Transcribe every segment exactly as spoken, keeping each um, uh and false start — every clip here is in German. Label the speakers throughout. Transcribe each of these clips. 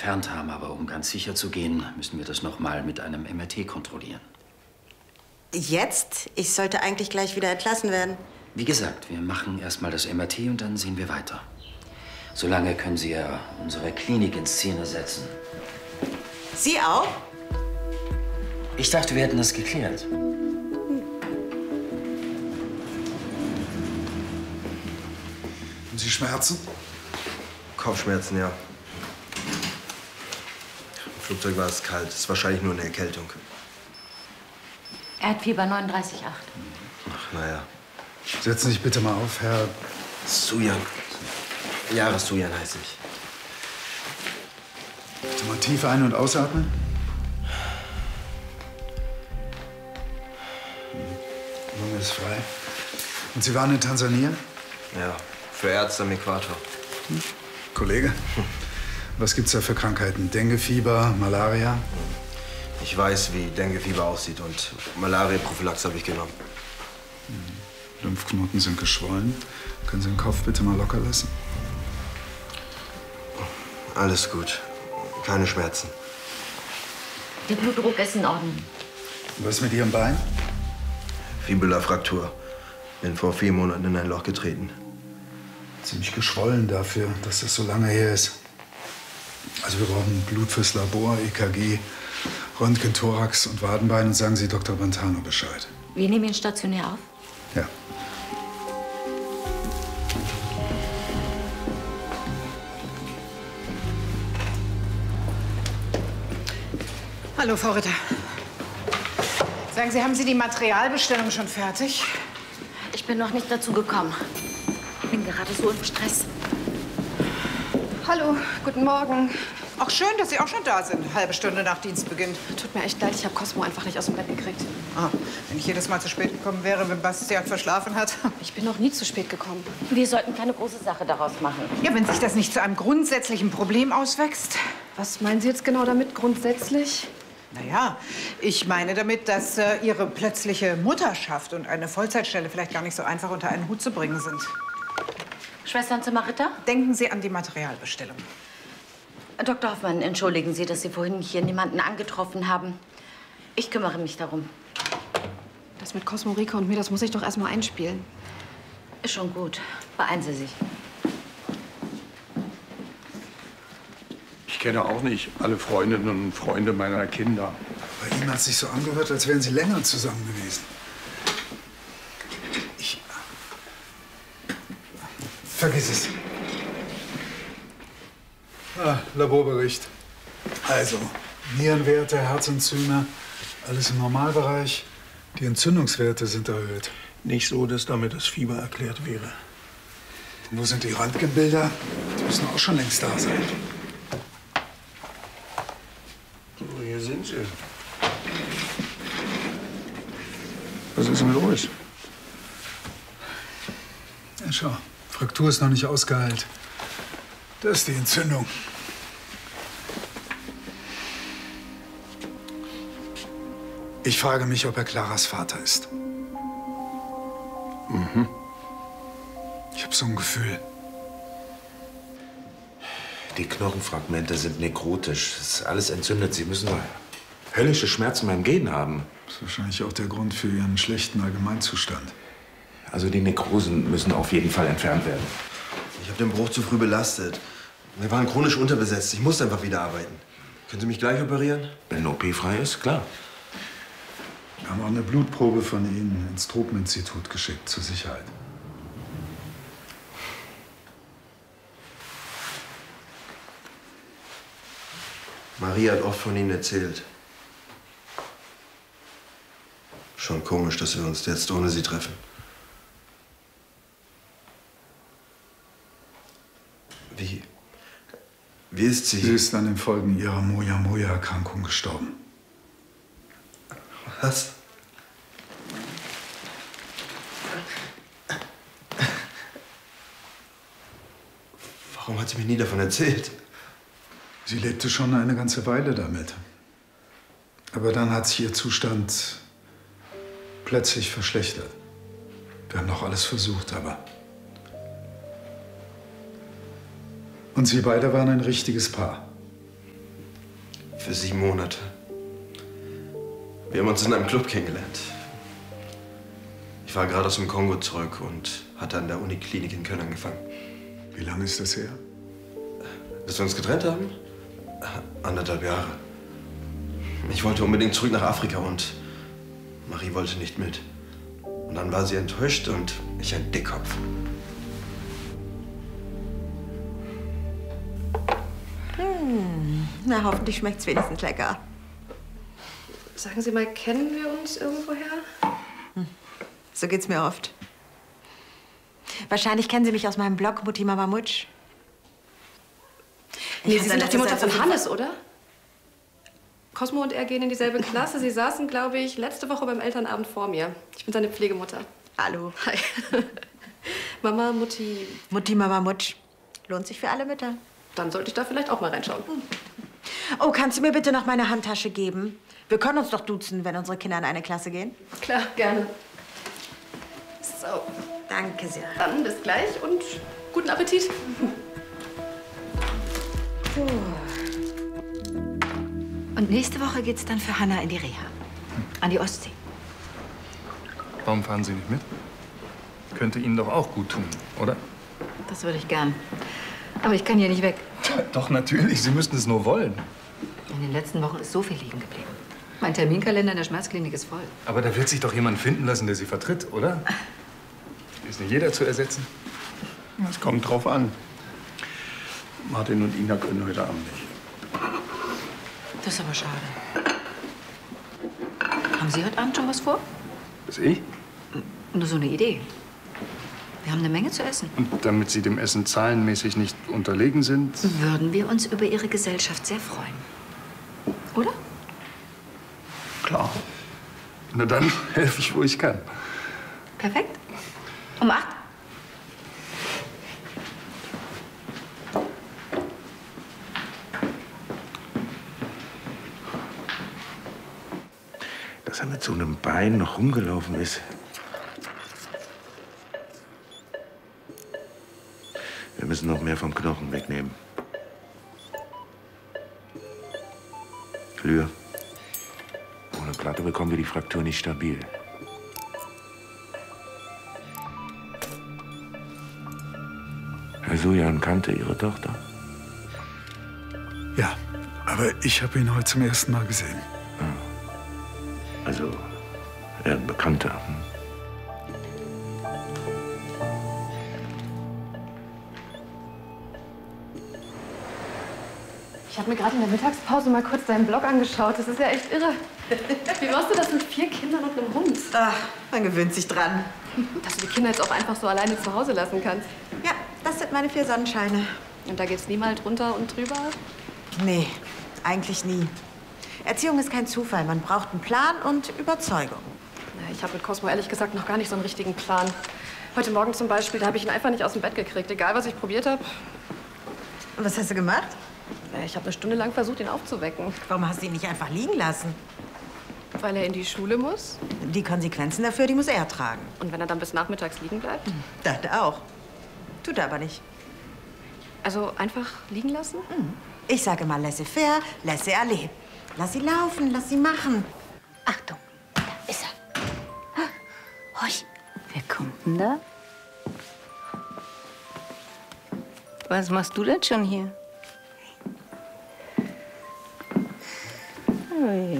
Speaker 1: entfernt haben. Aber um ganz sicher zu gehen, müssen wir das noch mal mit einem M R T kontrollieren.
Speaker 2: Jetzt? Ich sollte eigentlich gleich wieder entlassen werden.
Speaker 1: Wie gesagt, wir machen erst mal das M R T und dann sehen wir weiter. Solange können Sie ja unsere Klinik in Szene setzen.
Speaker 2: Sie auch?
Speaker 1: Ich dachte, wir hätten das geklärt.
Speaker 3: Haben Sie Schmerzen?
Speaker 4: Kopfschmerzen, ja. Im Flugzeug war es kalt. Es ist wahrscheinlich nur eine Erkältung.
Speaker 5: Er hat Fieber neununddreißig Komma acht.
Speaker 4: Ach, naja.
Speaker 3: Setzen Sie sich bitte mal auf, Herr...
Speaker 4: Sujan. Jahres Sujan heiße ich.
Speaker 3: Bitte mal tief ein- und ausatmen. Lunge ist frei. Und Sie waren in Tansania?
Speaker 4: Ja, für Ärzte am Äquator.
Speaker 3: Hm. Kollege, hm. was gibt's da für Krankheiten? Denguefieber, Malaria?
Speaker 4: Ich weiß, wie Denguefieber aussieht und Malaria-Prophylaxe habe ich genommen.
Speaker 3: Hm. Lymphknoten sind geschwollen. Können Sie den Kopf bitte mal locker lassen?
Speaker 4: Alles gut. Keine Schmerzen.
Speaker 5: Der Blutdruck ist in Ordnung.
Speaker 3: Und was ist mit Ihrem Bein?
Speaker 4: Fibula-Fraktur. Bin vor vier Monaten in ein Loch getreten.
Speaker 3: Ziemlich geschwollen dafür, dass das so lange her ist. Also wir brauchen Blut fürs Labor, E K G, Röntgen, Thorax und Wadenbein. Und sagen Sie Doktor Brentano Bescheid.
Speaker 5: Wir nehmen ihn stationär auf?
Speaker 3: Ja.
Speaker 6: Hallo, Frau Ritter. Sagen Sie, haben Sie die Materialbestellung schon fertig?
Speaker 5: Ich bin noch nicht dazu gekommen. Ich bin gerade so im Stress.
Speaker 6: Hallo, guten Morgen. Auch schön, dass Sie auch schon da sind, eine halbe Stunde nach Dienstbeginn.
Speaker 7: Tut mir echt leid, ich habe Cosmo einfach nicht aus dem Bett gekriegt.
Speaker 6: Ah, wenn ich jedes Mal zu spät gekommen wäre, wenn Bastian verschlafen hat.
Speaker 7: Ich bin noch nie zu spät gekommen.
Speaker 5: Wir sollten keine große Sache daraus machen.
Speaker 6: Ja, wenn sich das nicht zu einem grundsätzlichen Problem auswächst.
Speaker 7: Was meinen Sie jetzt genau damit, grundsätzlich?
Speaker 6: Naja, ich meine damit, dass äh, Ihre plötzliche Mutterschaft und eine Vollzeitstelle vielleicht gar nicht so einfach unter einen Hut zu bringen sind.
Speaker 5: Schwesternzimmer Ritter?
Speaker 6: Denken Sie an die Materialbestellung.
Speaker 5: Doktor Hoffmann, entschuldigen Sie, dass Sie vorhin hier niemanden angetroffen haben. Ich kümmere mich darum.
Speaker 7: Das mit Cosmo, Rika und mir, das muss ich doch erst mal einspielen.
Speaker 5: Ist schon gut. Beeilen Sie sich.
Speaker 8: Ich kenne auch nicht alle Freundinnen und Freunde meiner Kinder.
Speaker 3: Bei Ihnen hat es sich so angehört, als wären Sie länger zusammen gewesen. Ich... Vergiss es. Ah, Laborbericht. Also, Nierenwerte, Herzenzyme, alles im Normalbereich. Die Entzündungswerte sind erhöht.
Speaker 8: Nicht so, dass damit das Fieber erklärt wäre.
Speaker 3: Und wo sind die Röntgenbilder? Die müssen auch schon längst da sein.
Speaker 8: So, hier sind sie. Was ist denn los?
Speaker 3: Ja, schau. Fraktur ist noch nicht ausgeheilt. Das ist die Entzündung. Ich frage mich, ob er Claras Vater ist.
Speaker 8: Mhm.
Speaker 3: Ich habe so ein Gefühl.
Speaker 9: Die Knochenfragmente sind nekrotisch. Das ist alles entzündet. Sie müssen höllische Schmerzen beim Gehen haben.
Speaker 3: Das ist wahrscheinlich auch der Grund für Ihren schlechten Allgemeinzustand.
Speaker 9: Also die Nekrosen müssen auf jeden Fall entfernt werden.
Speaker 4: Ich habe den Bruch zu früh belastet. Wir waren chronisch unterbesetzt. Ich musste einfach wieder arbeiten. Können Sie mich gleich operieren?
Speaker 9: Wenn O P frei ist, klar.
Speaker 3: Wir haben auch eine Blutprobe von Ihnen ins Tropeninstitut geschickt, zur Sicherheit.
Speaker 4: Maria hat oft von Ihnen erzählt. Schon komisch, dass wir uns jetzt ohne Sie treffen. Wie? Wie ist sie?
Speaker 3: Sie ist an den Folgen ihrer Moya-Moya-Erkrankung gestorben.
Speaker 4: Was? Warum hat sie mir nie davon erzählt?
Speaker 3: Sie lebte schon eine ganze Weile damit. Aber dann hat sich ihr Zustand plötzlich verschlechtert. Wir haben noch alles versucht, aber... Und Sie beide waren ein richtiges Paar.
Speaker 4: Für sieben Monate. Wir haben uns in einem Club kennengelernt. Ich war gerade aus dem Kongo zurück und hatte an der Uniklinik in Köln angefangen.
Speaker 3: Wie lange ist das her?
Speaker 4: Dass wir uns getrennt haben? Anderthalb Jahre. Ich wollte unbedingt zurück nach Afrika und Marie wollte nicht mit. Und dann war sie enttäuscht und ich ein Dickkopf.
Speaker 2: Hm, na, hoffentlich schmeckt's wenigstens lecker.
Speaker 7: Sagen Sie mal, kennen wir uns irgendwoher?
Speaker 2: Hm. So geht's mir oft. Wahrscheinlich kennen Sie mich aus meinem Blog Mutti Mama Mutsch.
Speaker 7: Nee, Sie sind doch die Mutter von Hannes,
Speaker 2: oder?
Speaker 7: oder? Cosmo und er gehen in dieselbe Klasse. Sie saßen, glaube ich, letzte Woche beim Elternabend vor mir. Ich bin seine Pflegemutter.
Speaker 2: Hallo.
Speaker 7: Hi. Mama, Mutti.
Speaker 2: Mutti Mama Mutsch. Lohnt sich für alle Mütter.
Speaker 7: Dann sollte ich da vielleicht auch mal reinschauen.
Speaker 2: Oh, kannst du mir bitte noch meine Handtasche geben? Wir können uns doch duzen, wenn unsere Kinder in eine Klasse gehen.
Speaker 7: Klar, gerne. So.
Speaker 2: Danke sehr.
Speaker 7: Dann bis gleich und guten Appetit.
Speaker 2: So.
Speaker 10: Und nächste Woche geht's dann für Hanna in die Reha. An die Ostsee.
Speaker 8: Warum fahren Sie nicht mit? Könnte Ihnen doch auch gut tun, oder?
Speaker 10: Das würde ich gern. Aber ich kann hier nicht weg.
Speaker 8: Doch, natürlich. Sie müssten es nur wollen.
Speaker 10: In den letzten Wochen ist so viel liegen geblieben. Mein Terminkalender in der Schmerzklinik ist voll.
Speaker 8: Aber da wird sich doch jemand finden lassen, der Sie vertritt, oder? Ist nicht jeder zu ersetzen? Es kommt drauf an. Martin und Ina können heute Abend nicht.
Speaker 10: Das ist aber schade. Haben Sie heute Abend schon was vor?
Speaker 8: Was, ich?
Speaker 10: Nur so eine Idee. Wir haben eine Menge zu essen.
Speaker 8: Und damit Sie dem Essen zahlenmäßig nicht unterlegen sind?
Speaker 10: Würden wir uns über Ihre Gesellschaft sehr freuen. Oder?
Speaker 8: Klar. Na dann helfe ich, wo ich kann.
Speaker 10: Perfekt. Um acht?
Speaker 9: Dass er mit so einem Bein noch rumgelaufen ist. Wir müssen noch mehr vom Knochen wegnehmen. Lür. Ohne Platte bekommen wir die Fraktur nicht stabil. Herr Sujan kannte Ihre Tochter?
Speaker 3: Ja, aber ich habe ihn heute zum ersten Mal gesehen.
Speaker 9: Also, er ein Bekannter. Hm?
Speaker 7: Ich habe mir gerade in der Mittagspause mal kurz deinen Blog angeschaut. Das ist ja echt irre. Wie machst du das mit vier Kindern und einem Hund?
Speaker 2: Ach, man gewöhnt sich dran.
Speaker 7: Dass du die Kinder jetzt auch einfach so alleine zu Hause lassen kannst.
Speaker 2: Ja, das sind meine vier Sonnenscheine.
Speaker 7: Und da geht's nie mal drunter und drüber?
Speaker 2: Nee, eigentlich nie. Erziehung ist kein Zufall. Man braucht einen Plan und Überzeugung.
Speaker 7: Ja, ich habe mit Cosmo ehrlich gesagt noch gar nicht so einen richtigen Plan. Heute Morgen zum Beispiel, da habe ich ihn einfach nicht aus dem Bett gekriegt. Egal, was ich probiert habe.
Speaker 2: Und was hast du gemacht?
Speaker 7: Ich habe eine Stunde lang versucht, ihn aufzuwecken.
Speaker 2: Warum hast du ihn nicht einfach liegen lassen?
Speaker 7: Weil er in die Schule muss.
Speaker 2: Die Konsequenzen dafür, die muss er tragen.
Speaker 7: Und wenn er dann bis nachmittags liegen bleibt?
Speaker 2: Dachte auch. Tut er aber nicht.
Speaker 7: Also einfach liegen lassen?
Speaker 2: Ich sage mal laissez-faire, laissez-aller. Lass sie laufen, lass sie machen.
Speaker 10: Achtung, da ist er. Hoi. Wer kommt denn da? Was machst du denn schon hier? Ui.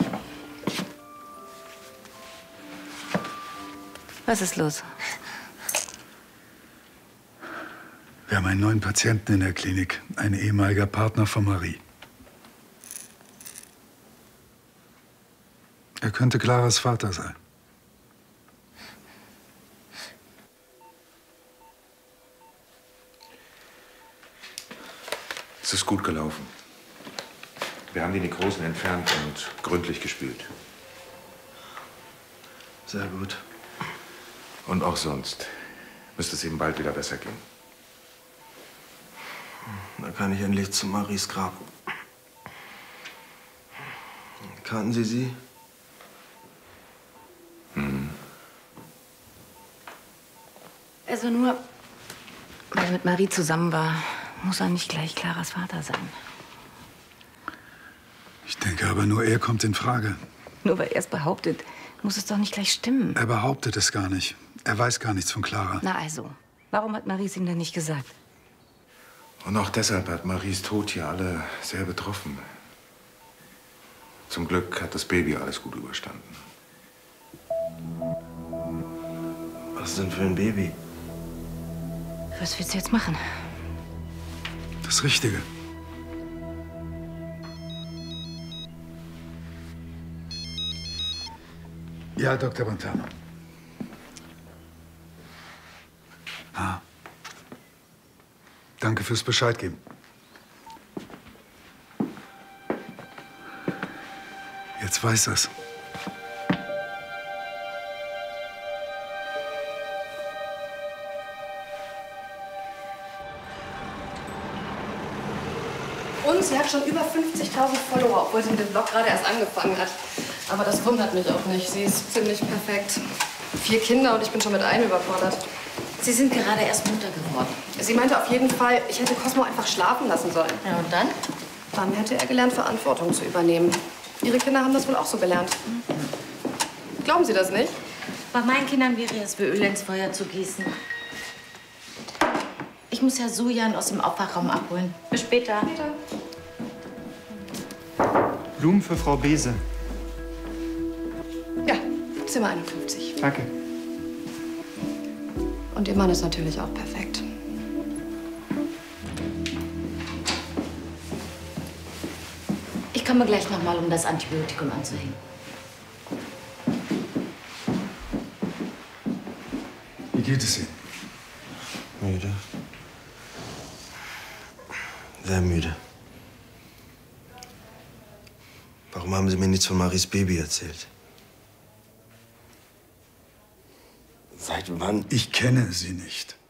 Speaker 10: Was ist los?
Speaker 3: Wir haben einen neuen Patienten in der Klinik. Ein ehemaliger Partner von Marie. Er könnte Claras Vater sein.
Speaker 9: Es ist gut gelaufen. Wir haben die Nekrosen entfernt und gründlich gespült.
Speaker 4: Sehr gut.
Speaker 9: Und auch sonst müsste es ihm bald wieder besser gehen.
Speaker 4: Da kann ich endlich zu Maries Grab. Kannten Sie sie?
Speaker 9: Hm.
Speaker 10: Also nur, weil er mit Marie zusammen war, muss er nicht gleich Claras Vater sein.
Speaker 3: Ich denke aber, nur er kommt in Frage.
Speaker 10: Nur weil er es behauptet, muss es doch nicht gleich stimmen.
Speaker 3: Er behauptet es gar nicht. Er weiß gar nichts von Clara.
Speaker 10: Na also, warum hat Marie es ihm denn nicht gesagt?
Speaker 9: Und auch deshalb hat Maries Tod hier alle sehr betroffen. Zum Glück hat das Baby alles gut überstanden.
Speaker 4: Was denn für ein Baby?
Speaker 10: Was willst du jetzt machen?
Speaker 3: Das Richtige. Ja, Doktor Brentano. Ah. Danke fürs Bescheid geben. Jetzt weiß er's.
Speaker 7: Und sie hat schon über fünfzigtausend Follower, obwohl sie mit dem Blog gerade erst angefangen hat. Aber das wundert mich auch nicht. Sie ist ziemlich perfekt. Vier Kinder und ich bin schon mit einem überfordert.
Speaker 5: Sie sind gerade erst Mutter geworden.
Speaker 7: Sie meinte auf jeden Fall, ich hätte Cosmo einfach schlafen lassen sollen.
Speaker 5: Ja, und dann?
Speaker 7: Dann hätte er gelernt, Verantwortung zu übernehmen. Ihre Kinder haben das wohl auch so gelernt. Glauben Sie das nicht?
Speaker 5: Bei meinen Kindern wäre es wie Öl ins Feuer zu gießen. Ich muss Herr Sujan aus dem Aufwachraum abholen. Bis später.
Speaker 7: Später.
Speaker 11: Blumen für Frau Bese.
Speaker 7: Ja, Zimmer einundfünfzig.
Speaker 11: Danke.
Speaker 7: Und Ihr Mann ist natürlich auch perfekt.
Speaker 5: Ich komme gleich noch mal, um das Antibiotikum anzuhängen.
Speaker 3: Wie geht es Ihnen?
Speaker 4: Müde. Sehr müde. Warum haben Sie mir nichts von Maries Baby erzählt? Seit wann?
Speaker 3: Ich kenne sie nicht.